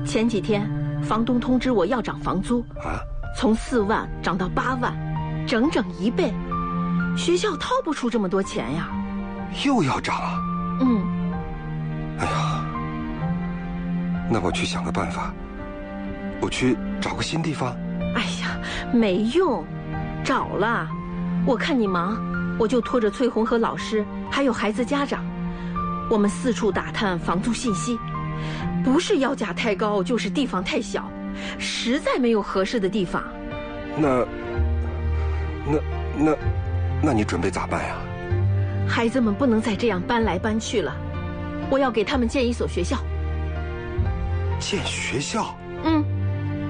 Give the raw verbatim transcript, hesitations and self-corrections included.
前几天房东通知我要涨房租啊， 从四万涨到八万，整整一倍。学校掏不出这么多钱呀。 又要涨啊？ 嗯。 哎呀，那我去想个办法，我去找个新地方。 哎呀，没用，找了，我看你忙，我就拖着翠红和老师，还有孩子家长，我们四处打探房租信息。不是要价太高，就是地方太小，实在没有合适的地方。 那，那，那，那你准备咋办呀？ 孩子们不能再这样搬来搬去了，我要给他们建一所学校。 建学校？ 嗯。